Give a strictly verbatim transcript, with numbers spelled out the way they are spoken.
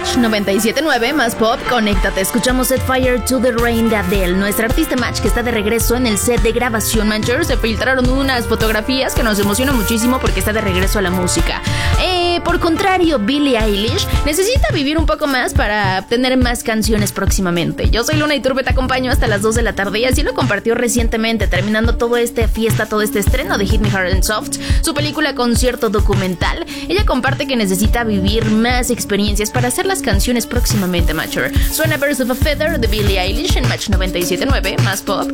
Match noventa y siete punto nueve, más pop, conéctate. Escuchamos Set Fire to the Rain de Adele, nuestra artista Match que está de regreso en el set de grabación. Mancher, se filtraron unas fotografías que nos emocionan muchísimo porque está de regreso a la música. Eh, por contrario, Billie Eilish necesita vivir un poco más para tener más canciones próximamente. Yo soy Luna Iturbe, te acompaño hasta las dos de la tarde y así lo compartió recientemente, terminando toda esta fiesta, todo este estreno de Hit Me Hard and Soft, su película concierto documental. Ella comparte que necesita vivir más experiencias para hacer las canciones próximamente, Matcher. Suena Birds of a Feather de Billie Eilish en Match noventa y siete punto nueve, más pop.